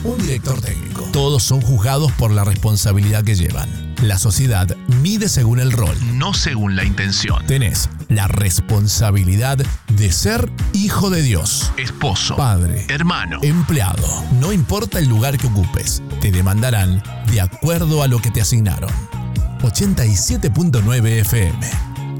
un director técnico. Todos son juzgados por la responsabilidad que llevan. La sociedad mide según el rol, no según la intención. Tenés la responsabilidad de ser hijo de Dios, esposo, padre, hermano, empleado. No importa el lugar que ocupes, te demandarán de acuerdo a lo que te asignaron. 87.9 FM.